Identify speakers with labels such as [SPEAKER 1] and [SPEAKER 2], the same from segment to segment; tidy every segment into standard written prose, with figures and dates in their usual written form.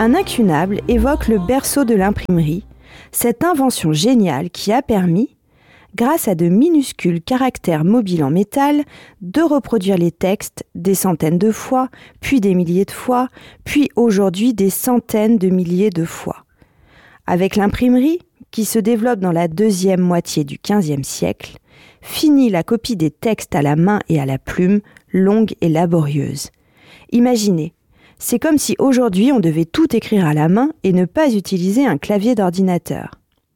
[SPEAKER 1] Un incunable évoque le berceau de l'imprimerie, cette invention géniale qui a permis, grâce à de minuscules caractères mobiles en métal, de reproduire les textes des centaines de fois, puis des milliers de fois, puis aujourd'hui des centaines de milliers de fois. Avec l'imprimerie, qui se développe dans la deuxième moitié du XVe siècle, finit la copie des textes à la main et à la plume, longue et laborieuse. Imaginez, c'est comme si aujourd'hui on devait tout écrire à la main et ne pas utiliser un clavier d'ordinateur.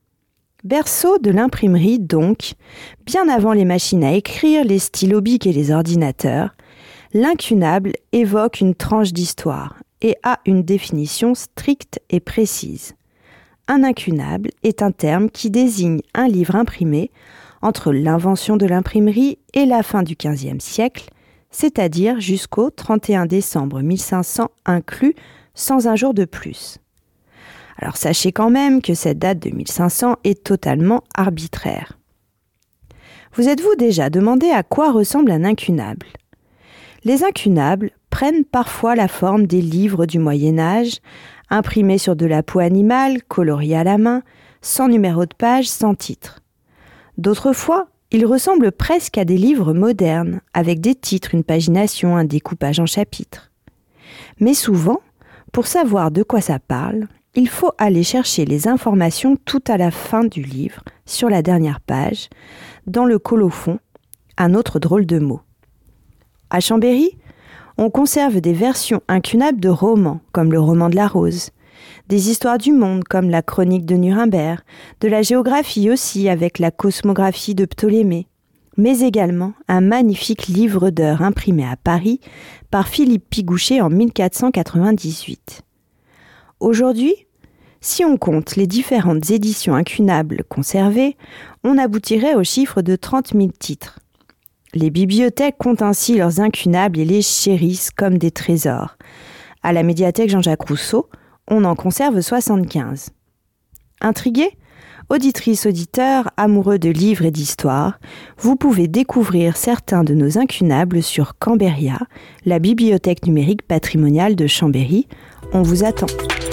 [SPEAKER 1] Berceau de l'imprimerie donc, bien avant les machines à écrire, les stylos bics et les ordinateurs, l'incunable évoque une tranche d'histoire et a une définition stricte et précise. Un incunable est un terme qui désigne un livre imprimé entre l'invention de l'imprimerie et la fin du XVe siècle, c'est-à-dire jusqu'au 31 décembre 1500 inclus, sans un jour de plus. Alors sachez quand même que cette date de 1500 est totalement arbitraire. Vous êtes-vous déjà demandé à quoi ressemble un incunable ? Les incunables prennent parfois la forme des livres du Moyen-Âge, imprimés sur de la peau animale, coloriés à la main, sans numéro de page, sans titre. D'autres fois, ils ressemblent presque à des livres modernes, avec des titres, une pagination, un découpage en chapitres. Mais souvent, pour savoir de quoi ça parle, il faut aller chercher les informations tout à la fin du livre, sur la dernière page, dans le colophon, un autre drôle de mot. À Chambéry, on conserve des versions incunables de romans, comme le roman de la Rose, des histoires du monde, comme la chronique de Nuremberg, de la géographie aussi, avec la cosmographie de Ptolémée, mais également un magnifique livre d'heures imprimé à Paris par Philippe Pigouchet en 1498. Aujourd'hui, si on compte les différentes éditions incunables conservées, on aboutirait au chiffre de 30 000 titres. Les bibliothèques comptent ainsi leurs incunables et les chérissent comme des trésors. À la médiathèque Jean-Jacques Rousseau, on en conserve 75. Intrigués ? Auditrices, auditeurs, amoureux de livres et d'histoire, vous pouvez découvrir certains de nos incunables sur Cambéria, la bibliothèque numérique patrimoniale de Chambéry. On vous attend.